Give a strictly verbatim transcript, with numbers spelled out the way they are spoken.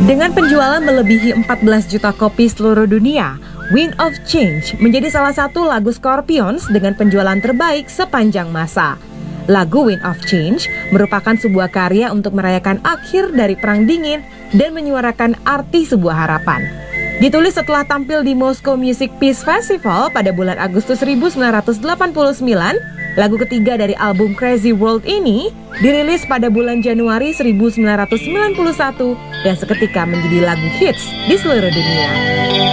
Dengan penjualan melebihi empat belas juta kopi seluruh dunia, Wind of Change menjadi salah satu lagu Scorpions dengan penjualan terbaik sepanjang masa. Lagu Wind of Change merupakan sebuah karya untuk merayakan akhir dari Perang Dingin dan menyuarakan arti sebuah harapan. Ditulis setelah tampil di Moscow Music Peace Festival pada bulan Agustus seribu sembilan ratus delapan puluh sembilan, lagu ketiga dari album Crazy World ini dirilis pada bulan Januari seribu sembilan ratus sembilan puluh satu dan seketika menjadi lagu hits di seluruh dunia.